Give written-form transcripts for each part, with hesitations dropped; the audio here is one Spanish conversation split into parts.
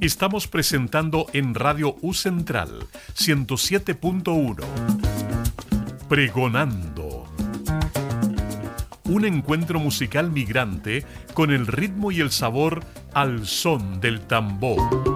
Estamos presentando en Radio U Central 107.1 Pregonando. Un encuentro musical migrante con el ritmo y el sabor al son del tambor.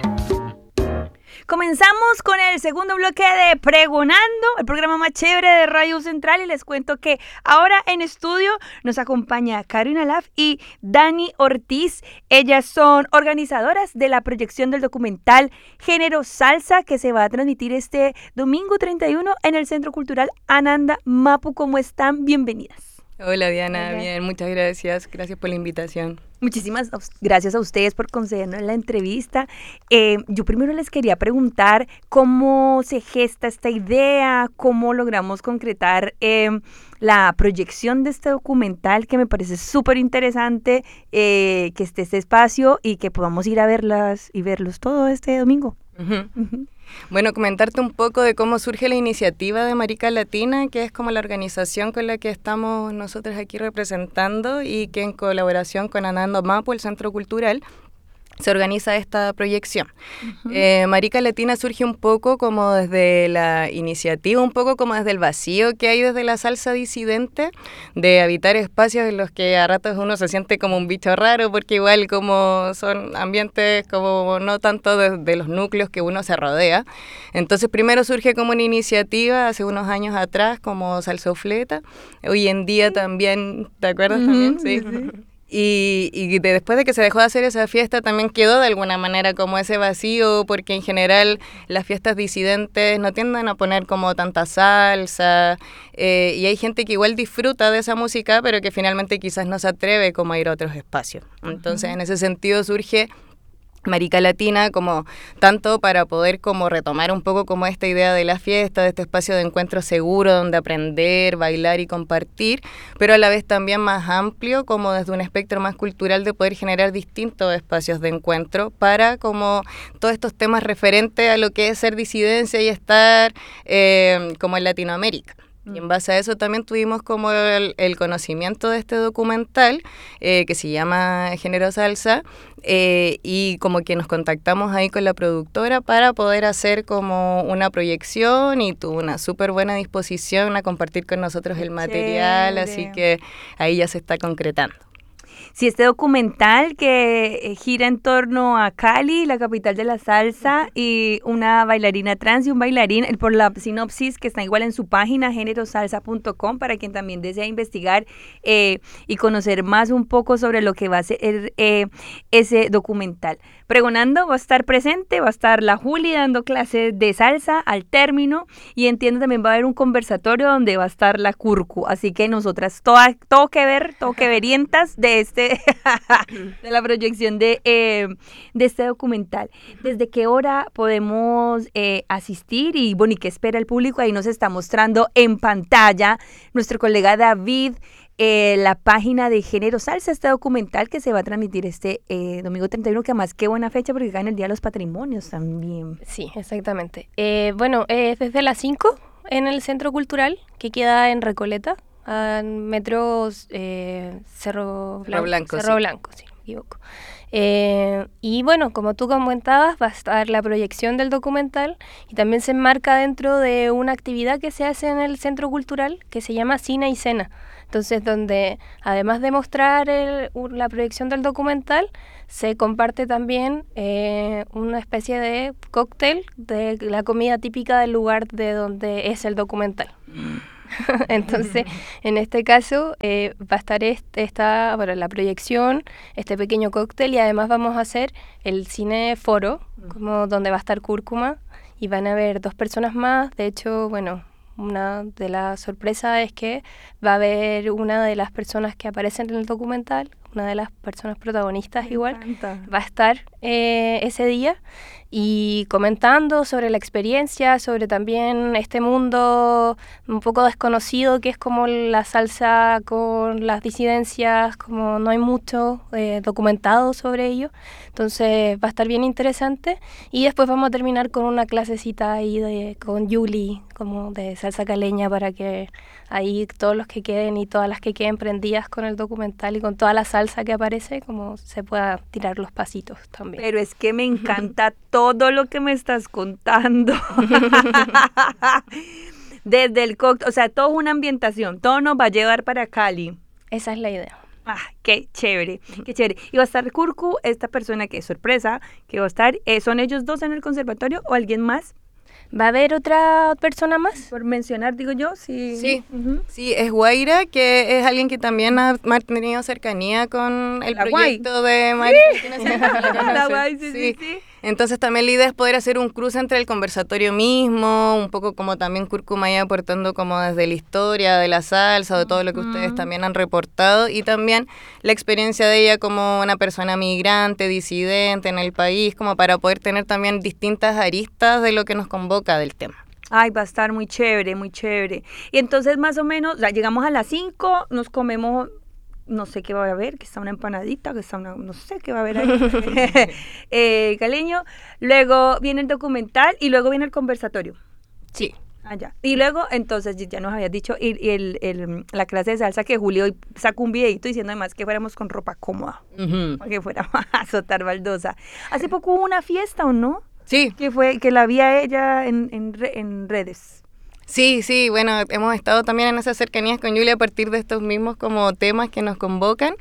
Comenzamos con el segundo bloque de Pregonando, el programa más chévere de Radio Central, y les cuento que ahora en estudio nos acompaña Karina Laf y Dani Ortiz. Ellas son organizadoras de la proyección del documental Género Salsa, que se va a transmitir este domingo 31 en el Centro Cultural Ananda Mapu. ¿Cómo están? Bienvenidas. Hola Diana, bien, muchas gracias por la invitación. Muchísimas gracias a ustedes por concedernos la entrevista. Yo primero les quería preguntar cómo se gesta esta idea, cómo logramos concretar la proyección de este documental, que me parece súper interesante, que esté este espacio y que podamos ir a verlas y verlos todo este domingo. Bueno, comentarte un poco de cómo surge la iniciativa de Marica Latina, que es como la organización con la que estamos nosotros aquí representando y que en colaboración con Ananda Mapu, el Centro Cultural, se organiza esta proyección. Marica Latina surge un poco como desde la iniciativa, un poco como desde el vacío que hay desde la salsa disidente, de habitar espacios en los que a ratos uno se siente como un bicho raro, porque igual como son ambientes como no tanto de los núcleos que uno se rodea. Entonces primero surge como una iniciativa hace unos años atrás como Salsofleta, hoy en día también, ¿te acuerdas también? Sí. Y después de que se dejó de hacer esa fiesta también quedó de alguna manera como ese vacío, porque en general las fiestas disidentes no tienden a poner como tanta salsa, y hay gente que igual disfruta de esa música pero que finalmente quizás no se atreve como a ir a otros espacios. Entonces en ese sentido surge Marica Latina como tanto para poder como retomar un poco como esta idea de la fiesta, de este espacio de encuentro seguro donde aprender, bailar y compartir, pero a la vez también más amplio como desde un espectro más cultural de poder generar distintos espacios de encuentro para como todos estos temas referentes a lo que es ser disidencia y estar como en Latinoamérica. Y en base a eso también tuvimos como el conocimiento de este documental que se llama Género Salsa, y como que nos contactamos ahí con la productora para poder hacer como una proyección, y tuvo una súper buena disposición a compartir con nosotros el material, así que ahí ya se está concretando. Sí, este documental que gira en torno a Cali, la capital de la salsa, y una bailarina trans y un bailarín, por la sinopsis que está igual en su página, generosalsa.com, para quien también desea investigar y conocer más un poco sobre lo que va a ser ese documental. Pregonando va a estar presente, va a estar la Juli dando clases de salsa al término, y entiendo también va a haber un conversatorio donde va a estar la Curcu, así que nosotras todo que verientas de de la proyección de este documental. ¿Desde qué hora podemos asistir? Y bueno, ¿y qué espera el público? Ahí nos está mostrando en pantalla nuestro colega David la página de Género Salsa, este documental que se va a transmitir este domingo 31, que además qué buena fecha porque cae en el Día de los Patrimonios también. Sí, exactamente. Desde las 5 en el Centro Cultural, que queda en Recoleta, en Metro Cerro Blanco, si no me equivoco. Y bueno, como tú comentabas, va a estar la proyección del documental, y también se enmarca dentro de una actividad que se hace en el Centro Cultural que se llama Cine y Cena. Entonces, donde además de mostrar la proyección del documental, se comparte también una especie de cóctel de la comida típica del lugar de donde es el documental. Entonces, en este caso va a estar la proyección, este pequeño cóctel, y además vamos a hacer el cine foro, como donde va a estar Cúrcuma, y van a haber 2 personas más. De hecho, bueno, una de las sorpresas es que va a haber una de las personas que aparecen en el documental, una de las personas protagonistas igual, va a estar ese día y comentando sobre la experiencia, sobre también este mundo un poco desconocido que es como la salsa con las disidencias, como no hay mucho documentado sobre ello. Entonces va a estar bien interesante, y después vamos a terminar con una clasecita ahí con Yuli, como de salsa caleña, para que ahí todos los que queden y todas las que queden prendidas con el documental y con toda la salsa salsa que aparece, como se pueda tirar los pasitos también. Pero es que me encanta todo lo que me estás contando. Desde el cóctel, o sea, todo es una ambientación, todo nos va a llevar para Cali. Esa es la idea. Ah, qué chévere, qué chévere. Y va a estar Curcu, esta persona que es sorpresa, que va a estar, ¿son ellos dos en el conservatorio o alguien más? ¿Va a haber otra persona más? Por mencionar, digo yo, sí. Sí, sí, es Guaira, que es alguien que también ha mantenido cercanía con el proyecto de Marica. La Guay, sí. Entonces también la idea es poder hacer un cruce entre el conversatorio mismo, un poco como también Curcumaya aportando como desde la historia de la salsa, de todo lo que ustedes también han reportado, y también la experiencia de ella como una persona migrante, disidente en el país, como para poder tener también distintas aristas de lo que nos convoca del tema. Ay, va a estar muy chévere, muy chévere. Y entonces más o menos, ya llegamos a las 5, nos comemos... No sé qué va a haber, que está una empanadita, que está una... No sé qué va a haber ahí. Caleño. Luego viene el documental y luego viene el conversatorio. Sí. Allá. Y luego, entonces, ya nos habías dicho, y la clase de salsa que Julio hoy sacó un videito diciendo además que fuéramos con ropa cómoda. Para que fuéramos a azotar baldosa. Hace poco hubo una fiesta, ¿o no? Sí. Que la vi a ella en redes. Sí, bueno, hemos estado también en esas cercanías con Julia a partir de estos mismos como temas que nos convocan,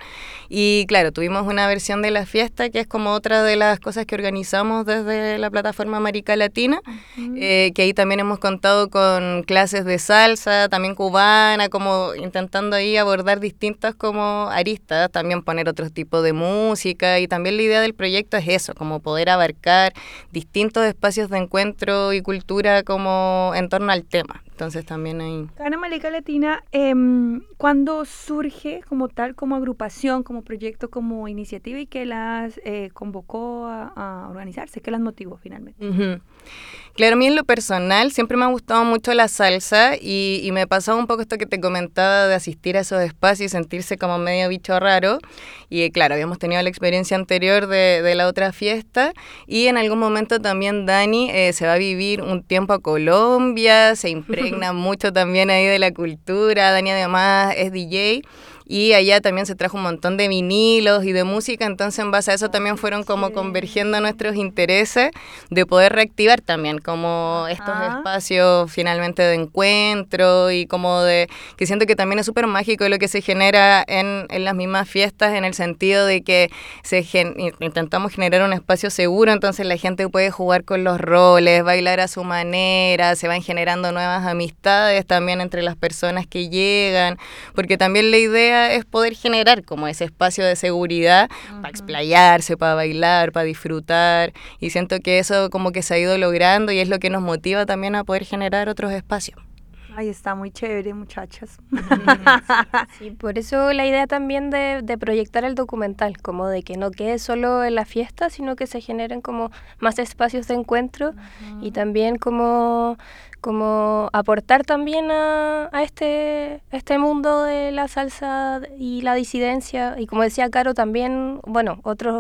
y claro, tuvimos una versión de la fiesta que es como otra de las cosas que organizamos desde la plataforma Marica Latina, que ahí también hemos contado con clases de salsa, también cubana, como intentando ahí abordar distintas como aristas, también poner otro tipo de música, y también la idea del proyecto es eso, como poder abarcar distintos espacios de encuentro y cultura como en torno al tema. Entonces también hay... Ana Marica Latina, ¿cuándo surge como tal, como agrupación, como proyecto, como iniciativa, y qué las convocó a organizarse? ¿Qué las motivó finalmente? Claro, a mí en lo personal siempre me ha gustado mucho la salsa, y me pasaba un poco esto que te comentaba de asistir a esos espacios y sentirse como medio bicho raro, y claro, habíamos tenido la experiencia anterior de la otra fiesta, y en algún momento también Dani se va a vivir un tiempo a Colombia, se impregna mucho también ahí de la cultura. Dani además es DJ, y allá también se trajo un montón de vinilos y de música, entonces en base a eso también fueron como convergiendo nuestros intereses de poder reactivar también como estos espacios finalmente de encuentro, y como de que siento que también es súper mágico lo que se genera en las mismas fiestas, en el sentido de que intentamos generar un espacio seguro, entonces la gente puede jugar con los roles, bailar a su manera, se van generando nuevas amistades también entre las personas que llegan, porque también la idea es poder generar como ese espacio de seguridad para explayarse, para bailar, para disfrutar, y siento que eso como que se ha ido logrando, y es lo que nos motiva también a poder generar otros espacios. Ay, está muy chévere, muchachas. Sí, por eso la idea también de proyectar el documental, como de que no quede solo en la fiesta, sino que se generen como más espacios de encuentro, y también como aportar también a este mundo de la salsa y la disidencia, y como decía Caro también, bueno,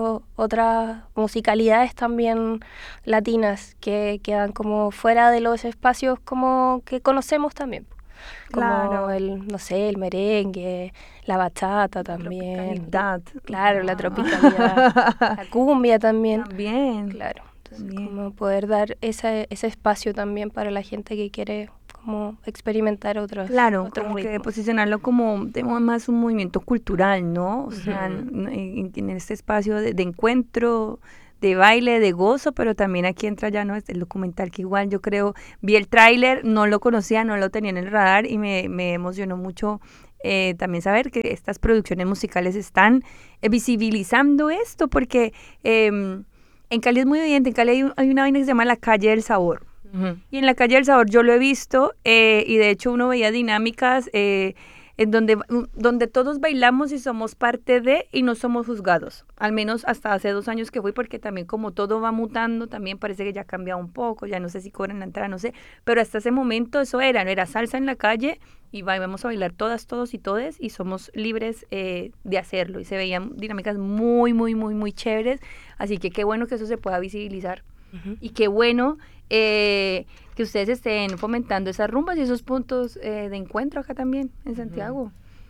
otras musicalidades también latinas que quedan como fuera de los espacios como que conocemos también, como claro. el merengue, la bachata también, la tropicalidad. Claro, la tropicalidad, la cumbia también, Claro. Como poder dar ese espacio también para la gente que quiere como experimentar otros como que posicionarlo como más un movimiento cultural, ¿no? O sea, en este espacio de encuentro, de baile, de gozo, pero también aquí entra ya no el documental, que igual yo creo, vi el tráiler, no lo conocía, no lo tenía en el radar, y me emocionó mucho también saber que estas producciones musicales están visibilizando esto, porque en Cali es muy evidente. En Cali hay una vaina que se llama la Calle del Sabor. Y en la Calle del Sabor yo lo he visto, y de hecho uno veía dinámicas en donde todos bailamos y somos parte de, y no somos juzgados. Al menos hasta hace 2 años que fui, porque también como todo va mutando, también parece que ya ha cambiado un poco, ya no sé si cobran la entrada, no sé. Pero hasta ese momento eso era salsa en la calle, y vamos a bailar todas, todos y todes, y somos libres de hacerlo. Y se veían dinámicas muy, muy, muy, muy chéveres. Así que qué bueno que eso se pueda visibilizar. Y qué bueno que ustedes estén fomentando esas rumbas y esos puntos de encuentro acá también, en Santiago.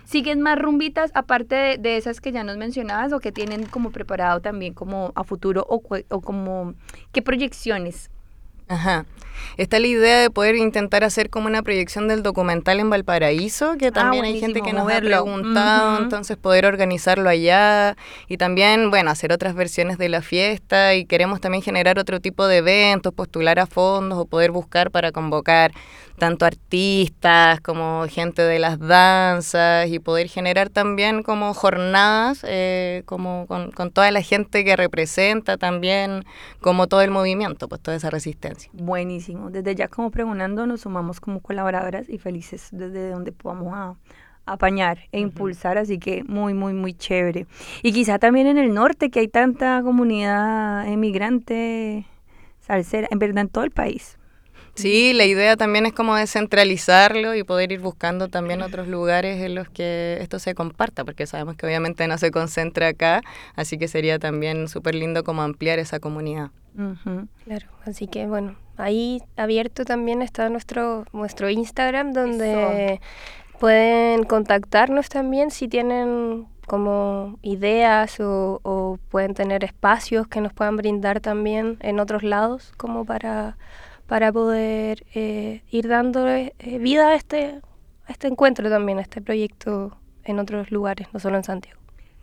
¿Siguen más rumbitas aparte de esas que ya nos mencionabas o que tienen como preparado también como a futuro o como qué proyecciones? Ajá. Está la idea de poder intentar hacer como una proyección del documental en Valparaíso, que también hay gente que nos ha preguntado, entonces poder organizarlo allá y también, bueno, hacer otras versiones de la fiesta, y queremos también generar otro tipo de eventos, postular a fondos o poder buscar para convocar tanto artistas como gente de las danzas y poder generar también como jornadas como con toda la gente que representa también como todo el movimiento, pues toda esa resistencia. Buenísimo. Desde ya como pregonando nos sumamos como colaboradoras y felices desde donde podamos apañar e impulsar, así que muy, muy, muy chévere. Y quizá también en el norte, que hay tanta comunidad emigrante salsera, en verdad en todo el país. Sí, la idea también es como descentralizarlo y poder ir buscando también otros lugares en los que esto se comparta, porque sabemos que obviamente no se concentra acá, así que sería también súper lindo como ampliar esa comunidad. Claro, así que bueno, ahí abierto también está nuestro Instagram, donde pueden contactarnos también si tienen como ideas o pueden tener espacios que nos puedan brindar también en otros lados como para poder ir dándole vida a este encuentro también, a este proyecto en otros lugares, no solo en Santiago.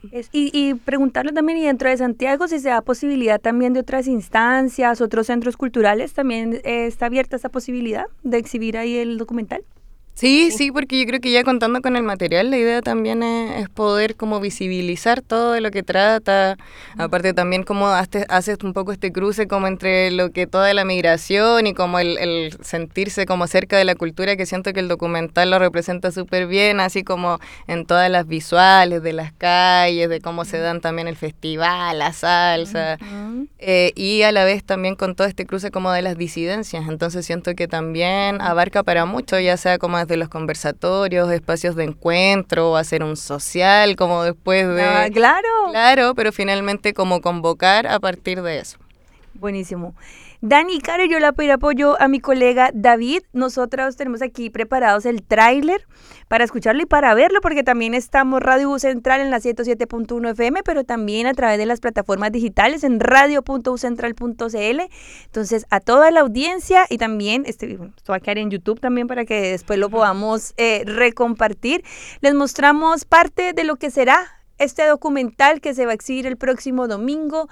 Y preguntarle también, y dentro de Santiago, si se da posibilidad también de otras instancias, otros centros culturales, también está abierta esa posibilidad de exhibir ahí el documental. Sí, porque yo creo que ya contando con el material, la idea también es poder como visibilizar todo de lo que trata, aparte también como haces un poco este cruce como entre lo que toda la migración y como el sentirse como cerca de la cultura, que siento que el documental lo representa súper bien, así como en todas las visuales de las calles, de cómo se dan también el festival, la salsa, y a la vez también con todo este cruce como de las disidencias, entonces siento que también abarca para mucho, ya sea como desde los conversatorios, espacios de encuentro, hacer un social, como después de... Claro, pero finalmente como convocar a partir de eso. Buenísimo. Dani y Caro, yo le voy a pedir apoyo a mi colega David. Nosotros tenemos aquí preparados el tráiler para escucharlo y para verlo, porque también estamos Radio U Central en la 107.1 FM, pero también a través de las plataformas digitales en radio.ucentral.cl. Entonces, a toda la audiencia, y también esto va a quedar en YouTube también para que después lo podamos recompartir. Les mostramos parte de lo que será este documental que se va a exhibir el próximo domingo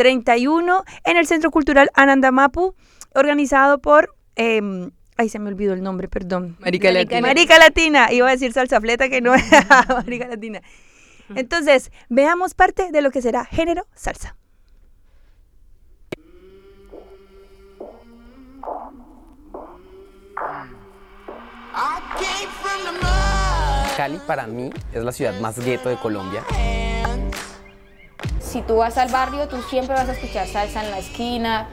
31 en el Centro Cultural Anandamapu, organizado por, se me olvidó el nombre, perdón. Marica Latina. Marica Latina, iba a decir salsafleta que no era Marica Latina. Entonces, veamos parte de lo que será Género Salsa. Cali para mí es la ciudad más gueto de Colombia. Si tú vas al barrio, tú siempre vas a escuchar salsa en la esquina.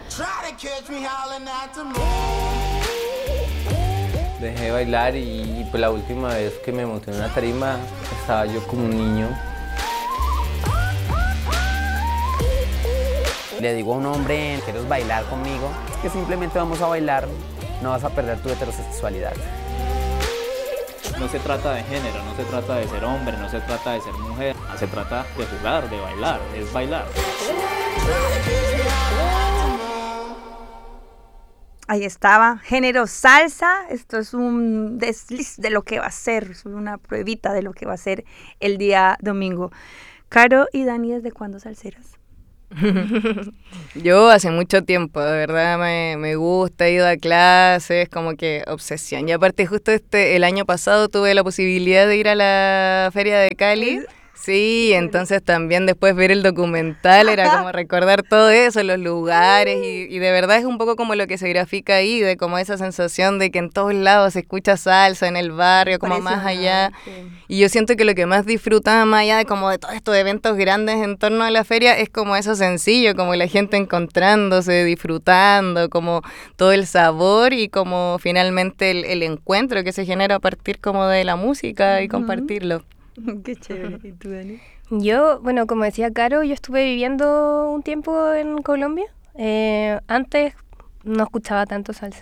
Dejé de bailar y pues la última vez que me monté en una tarima estaba yo como un niño. Le digo a un hombre, ¿quieres bailar conmigo? Es que simplemente vamos a bailar, no vas a perder tu heterosexualidad. No se trata de género, no se trata de ser hombre, no se trata de ser mujer, se trata de jugar, de bailar, es bailar. Ahí estaba, Género Salsa. Esto es un desliz de lo que va a ser, es una pruebita de lo que va a ser el día domingo. Caro y Dani, ¿desde cuándo salseras? Yo hace mucho tiempo, de verdad me gusta, he ido a clases, como que obsesión. Y aparte justo el año pasado tuve la posibilidad de ir a la Feria de Cali. Sí, entonces también después ver el documental era como recordar todo eso, los lugares y de verdad es un poco como lo que se grafica ahí, de como esa sensación de que en todos lados se escucha salsa en el barrio, como más allá. Y yo siento que lo que más disfrutaba más allá de como de todos estos eventos grandes en torno a la feria es como eso sencillo, como la gente encontrándose, disfrutando, como todo el sabor y como finalmente el encuentro que se genera a partir como de la música y compartirlo. Qué chévere. ¿Y tú, Dani? Yo, bueno, como decía Caro, yo estuve viviendo un tiempo en Colombia. Antes no escuchaba tanto salsa.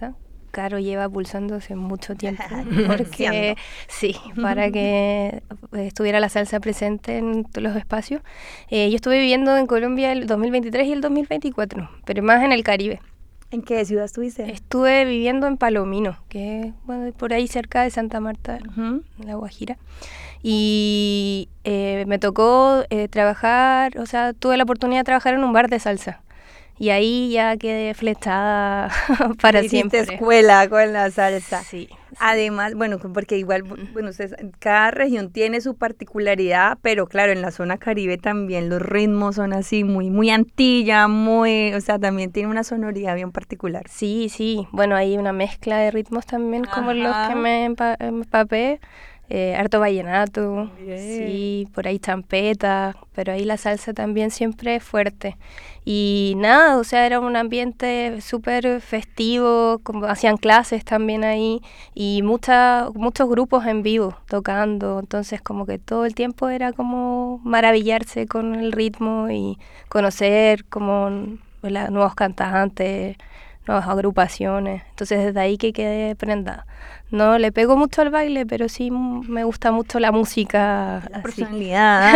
Caro lleva pulsando hace mucho tiempo, porque sí, para que estuviera la salsa presente en todos los espacios. Yo estuve viviendo en Colombia el 2023 y el 2024, pero más en el Caribe. ¿En qué ciudad estuviste? Estuve viviendo en Palomino, que es por ahí cerca de Santa Marta, en La Guajira. Y me tocó trabajar, o sea, tuve la oportunidad de trabajar en un bar de salsa. Y ahí ya quedé flechada para siempre. Hiciste escuela con la salsa. Sí. Además, bueno, porque igual, bueno, cada región tiene su particularidad, pero claro, en la zona Caribe también los ritmos son así muy antilla, o sea, también tiene una sonoridad bien particular. Sí, sí. Bueno, hay una mezcla de ritmos también como los que me empapé. Harto vallenato, sí, por ahí champeta, pero ahí la salsa también siempre es fuerte. Y nada, o sea, era un ambiente súper festivo, como hacían clases también ahí, y muchos grupos en vivo tocando, entonces como que todo el tiempo era como maravillarse con el ritmo y conocer como nuevos cantantes, nuevas agrupaciones, entonces desde ahí que quedé prendada. No le pego mucho al baile, pero sí me gusta mucho la música. La personalidad.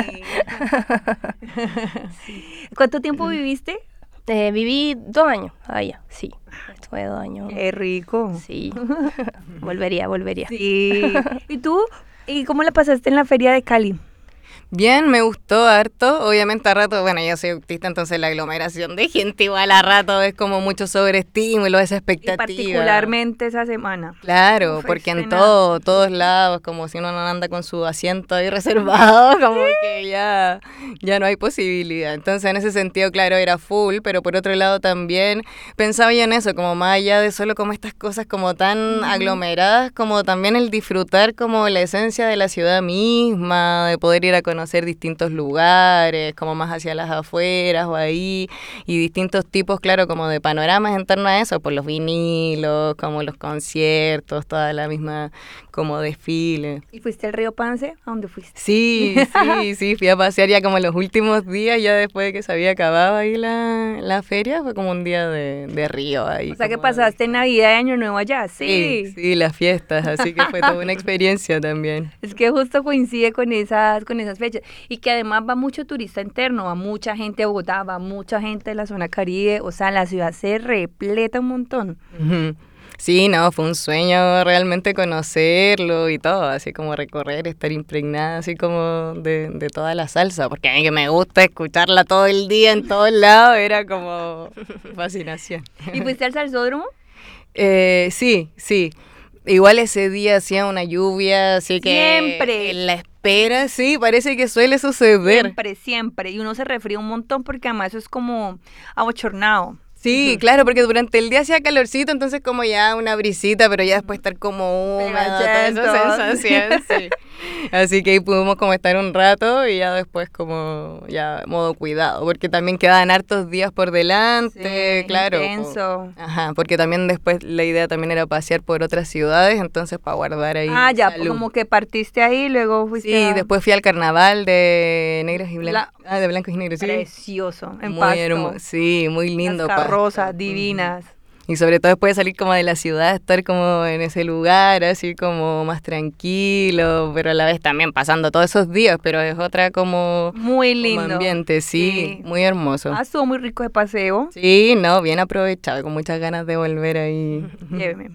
Sí. ¿Cuánto tiempo viviste? Viví 2 años allá, sí. Estuve 2 años. Qué rico. Sí. volvería. Sí. ¿Y tú? ¿Y cómo la pasaste en la feria de Cali? Bien, me gustó harto, obviamente a rato, bueno, yo soy autista, entonces la aglomeración de gente igual a rato es como mucho sobreestímulo, esa expectativa. Y particularmente esa semana. Claro, porque en todos lados, como si uno no anda con su asiento ahí reservado, como que ya no hay posibilidad. Entonces en ese sentido, claro, era full, pero por otro lado también pensaba yo en eso, como más allá de solo como estas cosas como tan aglomeradas, como también el disfrutar como la esencia de la ciudad misma, de poder ir a conocer distintos lugares, como más hacia las afueras o ahí, y distintos tipos, claro, como de panoramas en torno a eso, por los vinilos, como los conciertos, toda la misma como desfile. ¿Y fuiste al río Pance? ¿A dónde fuiste? Sí, fui a pasear ya como los últimos días, ya después de que se había acabado ahí la feria, fue como un día de río ahí. O sea que pasaste Navidad y Año Nuevo allá, sí. Sí, las fiestas, así que fue toda una experiencia también. Es que justo coincide con esas fechas, y que además va mucho turista interno, va mucha gente de Bogotá, va mucha gente de la zona Caribe, o sea, la ciudad se repleta un montón. Uh-huh. Sí, no, fue un sueño realmente conocerlo y todo, así como recorrer, estar impregnada así como de toda la salsa, porque a mí que me gusta escucharla todo el día en todos lados, era como fascinación. ¿Y fuiste al salsódromo? Sí. Igual ese día hacía una lluvia, así que siempre en la espera, sí, parece que suele suceder. Siempre, y uno se refría un montón porque además eso es como abochornado. Sí, claro, porque durante el día hacía calorcito, entonces como ya una brisita, pero ya después estar como húmeda, toda esa sensación, sí. Así que ahí pudimos como estar un rato y ya después como ya modo cuidado, porque también quedaban hartos días por delante, sí, claro. Intenso. Ajá, porque también después la idea también era pasear por otras ciudades, entonces para guardar ahí ya, salud. Como que partiste ahí y luego fuiste Sí, después fui al carnaval de negros y blancos. De blancos y negros, sí. Precioso, en muy Pasto. Sí, muy lindo. Las carrozas divinas. Y sobre todo después de salir como de la ciudad, estar como en ese lugar, así como más tranquilo, pero a la vez también pasando todos esos días, pero es otra como... Muy lindo. Como ambiente, sí, muy hermoso. Estuvo muy rico de paseo. Sí, no, bien aprovechado, con muchas ganas de volver ahí. Lléveme.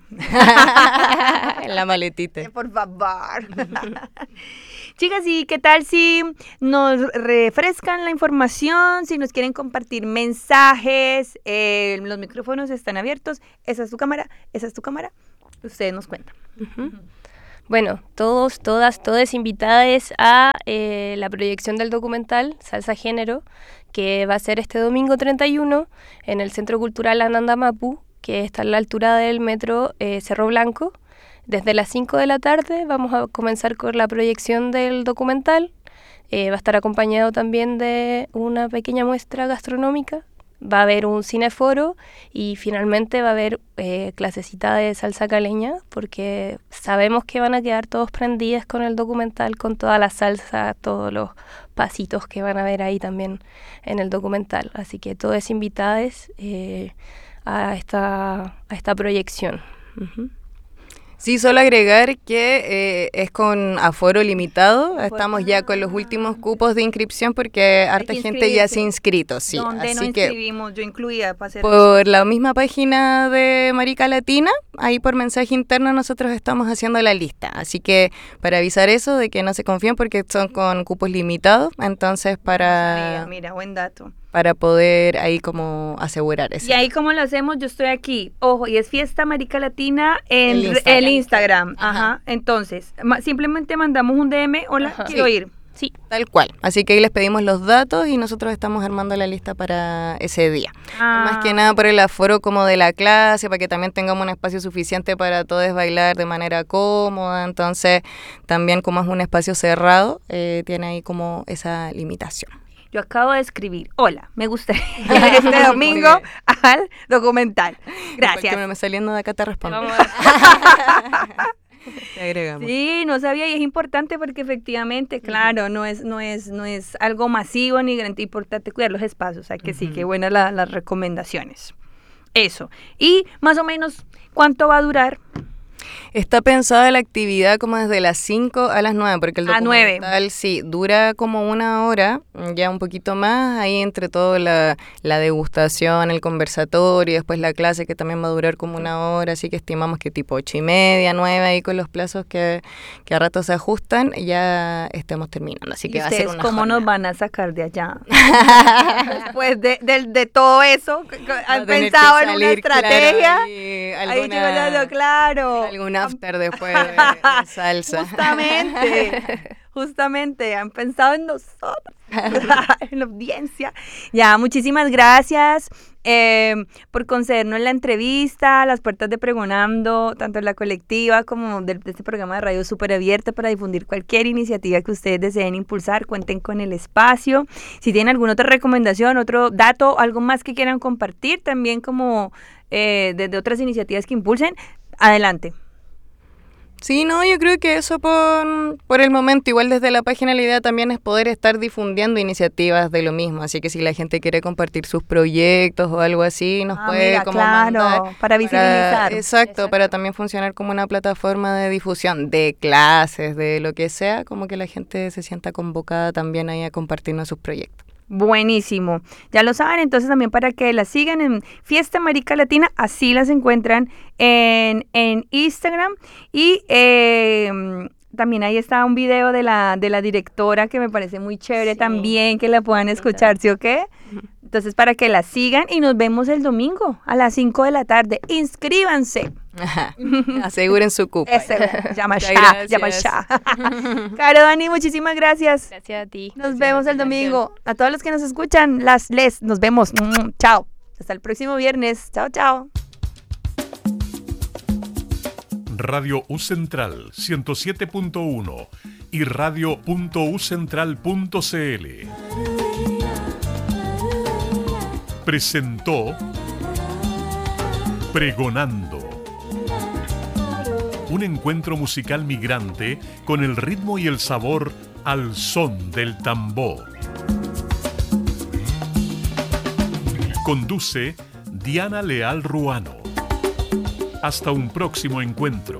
En la maletita. Por favor. Chicas, ¿y qué tal si nos refrescan la información? Si nos quieren compartir mensajes, los micrófonos están abiertos. Esa es tu cámara, Ustedes nos cuentan. Uh-huh. Bueno, todos, todas invitadas a la proyección del documental Salsa Género, que va a ser este domingo 31 en el Centro Cultural Ananda Mapu, que está a la altura del metro Cerro Blanco. Desde las 5 de la tarde vamos a comenzar con la proyección del documental. Va a estar acompañado también de una pequeña muestra gastronómica. Va a haber un cineforo y finalmente va a haber clasecita de salsa caleña, porque sabemos que van a quedar todos prendidos con el documental, con toda la salsa, todos los pasitos que van a ver ahí también en el documental. Así que todos invitados a esta proyección. Uh-huh. Sí, solo agregar que es con aforo limitado. Estamos ya con los últimos cupos de inscripción porque harta gente ya se ha inscrito. Sí. ¿Dónde así nos inscribimos? Yo incluía para hacer... Por la misma página de América Latina, ahí por mensaje interno nosotros estamos haciendo la lista. Así que para avisar eso, de que no se confíen porque son con cupos limitados. Entonces Mira, buen dato. Para poder ahí como asegurar eso. Y ahí como lo hacemos, yo estoy aquí. Ojo, y es Fiesta América Latina en el Instagram. Ajá. Entonces, simplemente mandamos un DM, hola, quiero ir. Sí, tal cual. Así que ahí les pedimos los datos y nosotros estamos armando la lista para ese día. Más que nada por el aforo como de la clase, para que también tengamos un espacio suficiente para todos bailar de manera cómoda. Entonces, también como es un espacio cerrado, tiene ahí como esa limitación. Yo acabo de escribir, hola, me gustaría este domingo al documental. Gracias. Porque me saliendo de acá te respondo. Te agregamos. Sí, no sabía y es importante porque efectivamente, claro, no es algo masivo ni grande, importante cuidar los espacios, o sea que sí, que buenas las recomendaciones. Eso. Y más o menos, ¿cuánto va a durar? Está pensada la actividad como desde las 5 a las 9, porque el documental sí, dura como 1 hora, ya un poquito más, ahí entre todo la degustación, el conversatorio, después la clase que también va a durar como 1 hora, así que estimamos que tipo 8:30, 9, ahí con los plazos que a rato se ajustan, ya estemos terminando, así que va a ser una ¿cómo jornada. nos van a sacar de allá? Después de todo eso, ¿han pensado en una estrategia? Claro. Algún after después de salsa. Justamente, han pensado en nosotros, en la audiencia. Ya, muchísimas gracias por concedernos la entrevista, las puertas de Pregonando, tanto en la colectiva como de este programa de radio súper abierto para difundir cualquier iniciativa que ustedes deseen impulsar. Cuenten con el espacio. Si tienen alguna otra recomendación, otro dato, algo más que quieran compartir, también como desde otras iniciativas que impulsen, adelante. Sí, no, yo creo que eso por el momento, igual desde la página la idea también es poder estar difundiendo iniciativas de lo mismo, así que si la gente quiere compartir sus proyectos o algo así, nos puede como mandar para visibilizar. Exacto, para también funcionar como una plataforma de difusión de clases, de lo que sea, como que la gente se sienta convocada también ahí a compartirnos sus proyectos. Buenísimo, ya lo saben, entonces también para que las sigan en Fiesta América Latina, así las encuentran en Instagram y también ahí está un video de la directora que me parece muy chévere también, que la puedan escuchar, ¿sí o qué? Entonces para que la sigan y nos vemos el domingo a las 5 de la tarde, inscríbanse. Ajá. Aseguren su cupo. Llama ya. Caro, Dani, muchísimas gracias. Gracias a ti. Nos vemos el domingo. A todos los que nos escuchan, nos vemos. Chao. Hasta el próximo viernes. Chao, chao. Radio U Central 107.1 y radio.ucentral.cl presentó Pregonando, un encuentro musical migrante con el ritmo y el sabor al son del tambor. Conduce Diana Leal Ruano. Hasta un próximo encuentro.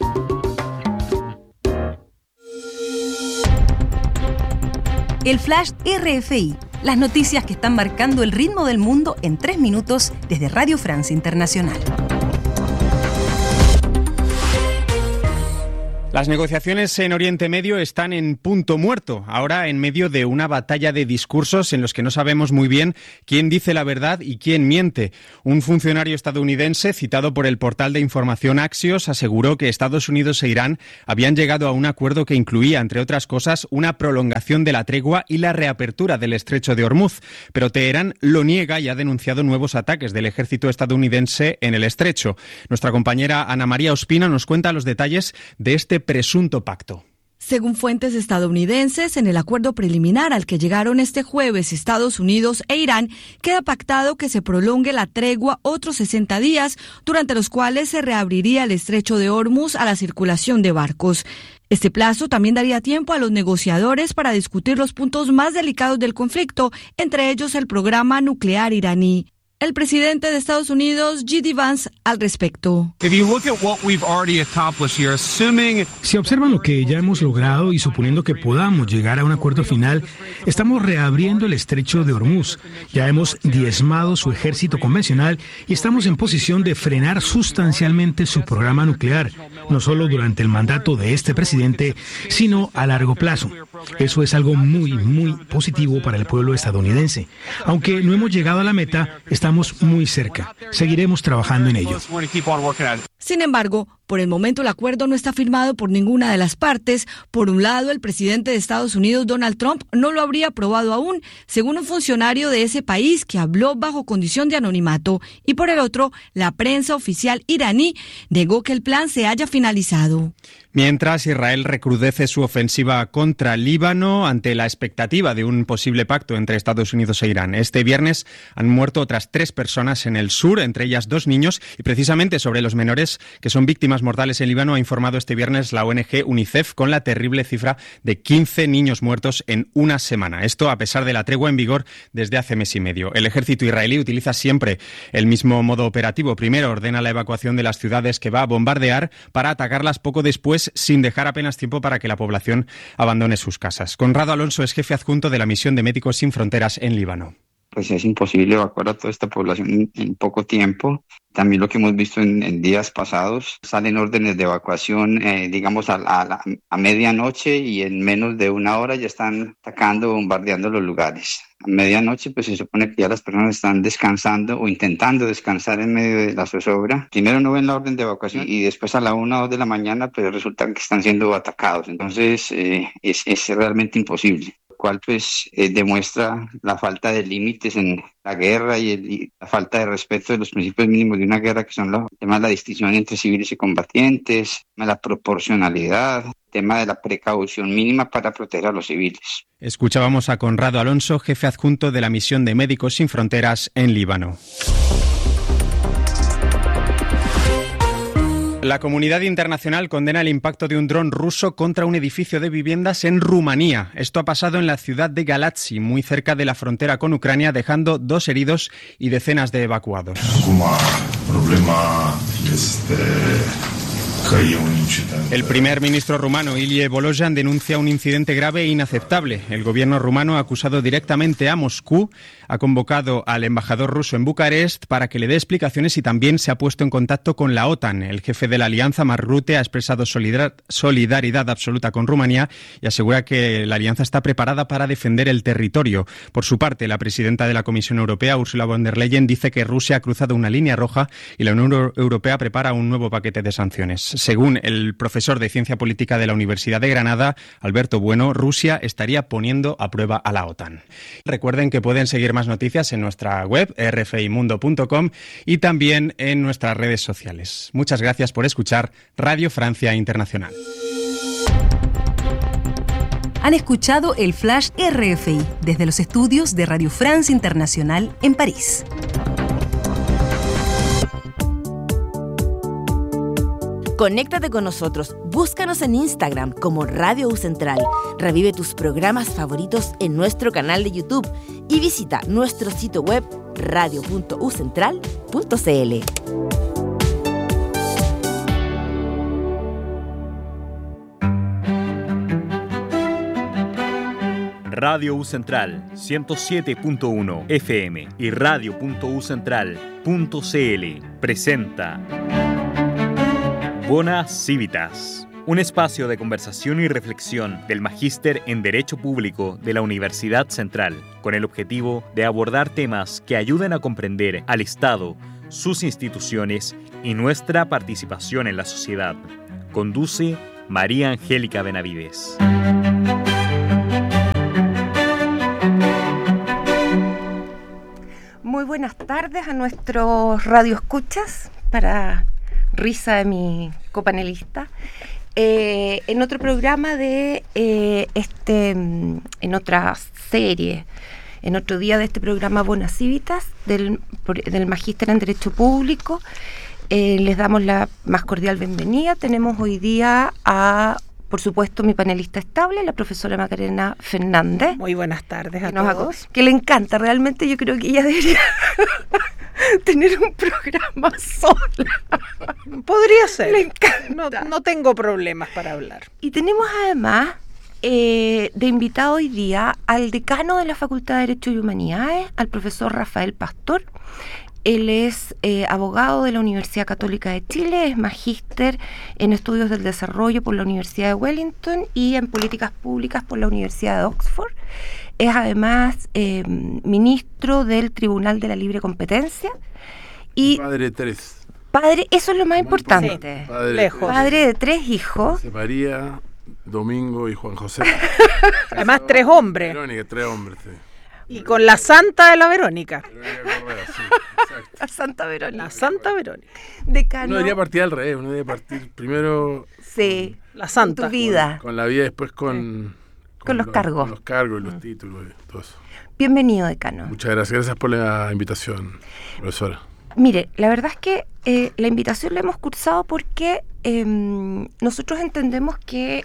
El Flash RFI, las noticias que están marcando el ritmo del mundo en 3 minutos desde Radio Francia Internacional. Las negociaciones en Oriente Medio están en punto muerto, ahora en medio de una batalla de discursos en los que no sabemos muy bien quién dice la verdad y quién miente. Un funcionario estadounidense citado por el portal de información Axios aseguró que Estados Unidos e Irán habían llegado a un acuerdo que incluía, entre otras cosas, una prolongación de la tregua y la reapertura del estrecho de Hormuz. Pero Teherán lo niega y ha denunciado nuevos ataques del ejército estadounidense en el estrecho. Nuestra compañera Ana María Ospina nos cuenta los detalles de este presunto pacto. Según fuentes estadounidenses, en el acuerdo preliminar al que llegaron este jueves Estados Unidos e Irán, queda pactado que se prolongue la tregua otros 60 días, durante los cuales se reabriría el estrecho de Hormuz a la circulación de barcos. Este plazo también daría tiempo a los negociadores para discutir los puntos más delicados del conflicto, entre ellos el programa nuclear iraní. el presidente de Estados Unidos, J.D. Vance, al respecto. Si observan lo que ya hemos logrado y suponiendo que podamos llegar a un acuerdo final, estamos reabriendo el estrecho de Hormuz. Ya hemos diezmado su ejército convencional y estamos en posición de frenar sustancialmente su programa nuclear, no solo durante el mandato de este presidente, sino a largo plazo. Eso es algo muy, muy positivo para el pueblo estadounidense. Aunque no hemos llegado a la meta, estamos muy cerca. Seguiremos trabajando en ello. Sin embargo, por el momento el acuerdo no está firmado por ninguna de las partes. Por un lado, el presidente de Estados Unidos, Donald Trump, no lo habría aprobado aún, según un funcionario de ese país que habló bajo condición de anonimato. Y por el otro, la prensa oficial iraní negó que el plan se haya finalizado. Mientras Israel recrudece su ofensiva contra Líbano ante la expectativa de un posible pacto entre Estados Unidos e Irán. Este viernes han muerto otras 3 personas en el sur, entre ellas 2 niños, y precisamente sobre los menores que son víctimas mortales en Líbano ha informado este viernes la ONG UNICEF con la terrible cifra de 15 niños muertos en una semana. Esto a pesar de la tregua en vigor desde hace mes y medio. El ejército israelí utiliza siempre el mismo modo operativo. Primero ordena la evacuación de las ciudades que va a bombardear para atacarlas poco después, sin dejar apenas tiempo para que la población abandone sus casas. Conrado Alonso es jefe adjunto de la misión de Médicos Sin Fronteras en Líbano. Pues es imposible evacuar a toda esta población en poco tiempo. También lo que hemos visto en días pasados, salen órdenes de evacuación, digamos, a medianoche, y en menos de una hora ya están atacando, bombardeando los lugares. A medianoche, pues se supone que ya las personas están descansando o intentando descansar en medio de la zozobra. Primero no ven la orden de evacuación y después a la 1 o 2 de la mañana, pues resulta que están siendo atacados. Entonces es realmente imposible. Cual pues demuestra la falta de límites en la guerra y la falta de respeto de los principios mínimos de una guerra, que son el tema de la distinción entre civiles y combatientes, la proporcionalidad, el tema de la precaución mínima para proteger a los civiles. Escuchábamos a Conrado Alonso, jefe adjunto de la misión de Médicos Sin Fronteras en Líbano. La comunidad internacional condena el impacto de un dron ruso contra un edificio de viviendas en Rumanía. Esto ha pasado en la ciudad de Galați, muy cerca de la frontera con Ucrania, dejando 2 heridos y decenas de evacuados. El primer ministro rumano, Ilie Volojan, denuncia un incidente grave e inaceptable. El gobierno rumano ha acusado directamente a Moscú, ha convocado al embajador ruso en Bucarest para que le dé explicaciones y también se ha puesto en contacto con la OTAN. El jefe de la alianza, Mark Rutte, ha expresado solidaridad absoluta con Rumanía y asegura que la alianza está preparada para defender el territorio. Por su parte, la presidenta de la Comisión Europea, Ursula von der Leyen, dice que Rusia ha cruzado una línea roja y la Unión Europea prepara un nuevo paquete de sanciones. Según el profesor de Ciencia Política de la Universidad de Granada, Alberto Bueno, Rusia estaría poniendo a prueba a la OTAN. Recuerden que pueden seguir más noticias en nuestra web, rfimundo.com, y también en nuestras redes sociales. Muchas gracias por escuchar Radio Francia Internacional. Han escuchado el Flash RFI desde los estudios de Radio France Internacional en París. Conéctate con nosotros, búscanos en Instagram como Radio U Central, revive tus programas favoritos en nuestro canal de YouTube y visita nuestro sitio web radio.ucentral.cl. Radio U Central 107.1 FM y radio.ucentral.cl presenta Bona Civitas, un espacio de conversación y reflexión del Magíster en Derecho Público de la Universidad Central, con el objetivo de abordar temas que ayuden a comprender al Estado, sus instituciones y nuestra participación en la sociedad. Conduce María Angélica Benavides. Muy buenas tardes a nuestros radioescuchas, para risa de mi copanelista, en otro programa de en otra serie, en otro día de este programa Bona Civitas del Magíster en Derecho Público. Les damos la más cordial bienvenida. Tenemos hoy día a, por supuesto, mi panelista estable, la profesora Macarena Fernández. Muy buenas tardes a todos. Que le encanta, realmente yo creo que ella debería tener un programa sola. Podría ser. Le encanta. No tengo problemas para hablar. Y tenemos además de invitado hoy día al decano de la Facultad de Derecho y Humanidades, al profesor Rafael Pastor. Él es abogado de la Universidad Católica de Chile, es magíster en Estudios del Desarrollo por la Universidad de Wellington y en Políticas Públicas por la Universidad de Oxford. Es además ministro del Tribunal de la Libre Competencia. Y padre de 3. Padre, eso es lo más importante. Padre de 3 hijos. José María, Domingo y Juan José. Además 3 hombres. Verónica, 3 hombres, sí. Y con la santa de la Verónica. Correa, sí, la Santa Verónica. La Santa Verónica. Decano. Uno debería partir al revés, uno debería partir primero sí, la Santa. Tu vida. Con la vida, después con los cargos. Con los cargos y los títulos y todo eso. Bienvenido, decano. Muchas gracias. Gracias por la invitación, profesora. Mire, la verdad es que la invitación la hemos cursado porque nosotros entendemos que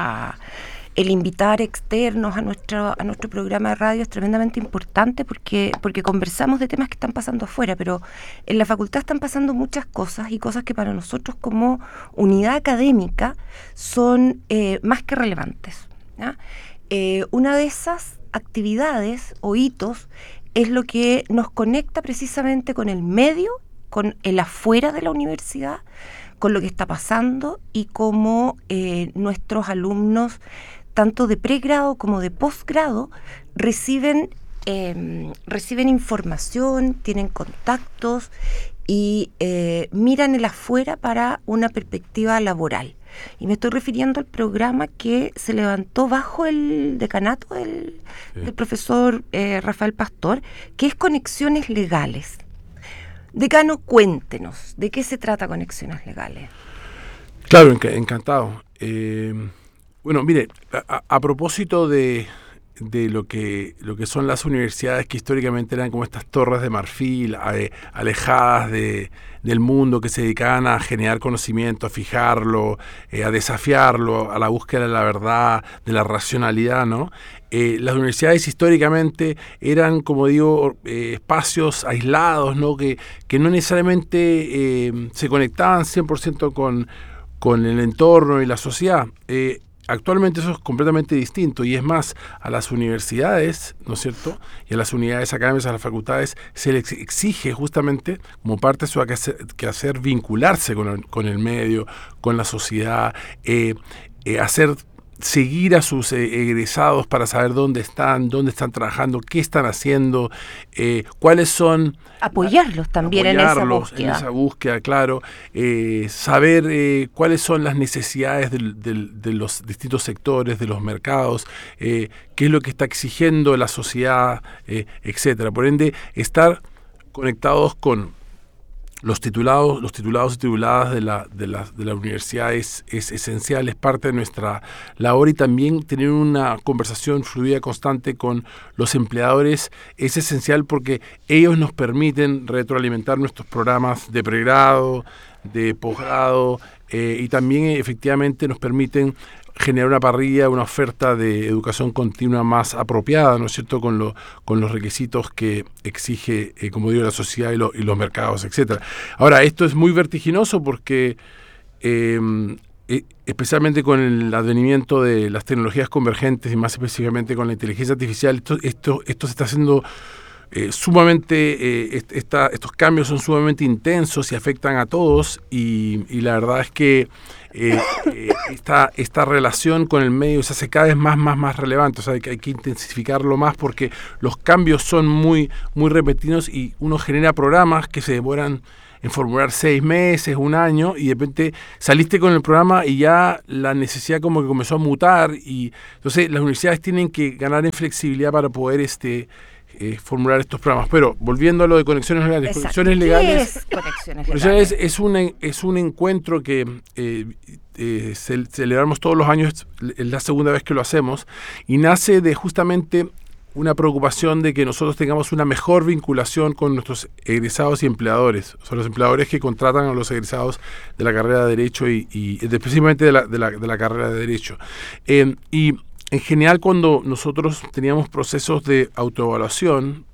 el invitar externos a nuestro programa de radio es tremendamente importante porque conversamos de temas que están pasando afuera, pero en la facultad están pasando muchas cosas y cosas que para nosotros como unidad académica son más que relevantes, ¿ya? Una de esas actividades o hitos es lo que nos conecta precisamente con el medio, con el afuera de la universidad, con lo que está pasando y cómo nuestros alumnos, tanto de pregrado como de posgrado, reciben información, tienen contactos y miran el afuera para una perspectiva laboral. Y me estoy refiriendo al programa que se levantó bajo el decanato del profesor Rafael Pastor, que es Conexiones Legales. Decano, cuéntenos, ¿de qué se trata Conexiones Legales? Claro, encantado. Bueno, mire, a propósito de lo que son las universidades que históricamente eran como estas torres de marfil, alejadas del mundo, que se dedicaban a generar conocimiento, a fijarlo, a desafiarlo, a la búsqueda de la verdad, de la racionalidad, ¿no? Las universidades históricamente eran, como digo, espacios aislados, ¿no? Que no necesariamente se conectaban 100% con el entorno y la sociedad. Actualmente eso es completamente distinto y es más, a las universidades, ¿no es cierto?, y a las unidades académicas, a las facultades, se les exige justamente, como parte de su quehacer, vincularse con el medio, con la sociedad, seguir a sus egresados para saber dónde están trabajando, qué están haciendo, cuáles son... Apoyarlos también en esa búsqueda. Claro. Saber cuáles son las necesidades de los distintos sectores, de los mercados, qué es lo que está exigiendo la sociedad, etcétera. Por ende, estar conectados con los titulados y tituladas de la universidad es esencial, es parte de nuestra labor, y también tener una conversación fluida constante con los empleadores es esencial porque ellos nos permiten retroalimentar nuestros programas de pregrado, de posgrado, y también efectivamente nos permiten generar una parrilla, una oferta de educación continua más apropiada, ¿no es cierto?, con los requisitos que exige, como digo, la sociedad y los mercados, etcétera. Ahora, esto es muy vertiginoso porque, especialmente con el advenimiento de las tecnologías convergentes y más específicamente con la inteligencia artificial, esto se está haciendo sumamente, estos cambios son sumamente intensos y afectan a todos, y la verdad es que esta relación con el medio se hace cada vez más relevante. O sea, hay que intensificarlo más porque los cambios son muy repentinos y uno genera programas que se demoran en formular 6 meses, 1 año, y de repente saliste con el programa y ya la necesidad como que comenzó a mutar, y entonces las universidades tienen que ganar en flexibilidad para poder formular estos programas. Pero volviendo a lo de Conexiones Legales. Exacto. Conexiones Legales, ¿qué es Conexiones Legales? Es un encuentro que celebramos todos los años, es la segunda vez que lo hacemos, y nace de justamente una preocupación de que nosotros tengamos una mejor vinculación con nuestros egresados y empleadores, o sea, los empleadores que contratan a los egresados de la carrera de Derecho y específicamente de la carrera de Derecho. Y en general, cuando nosotros teníamos procesos de autoevaluación